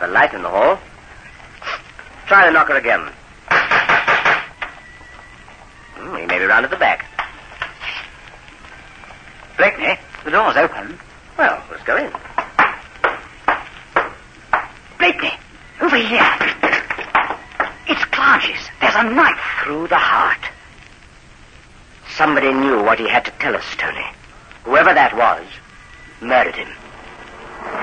a light in the hall. Try the knocker again. He may be round at the back. Blakeney, the door's open. Well, let's go in. Blakeney, over here. It's Clarges. There's a knife through the heart. Somebody knew what he had to tell us, Tony. Whoever that was, murdered him.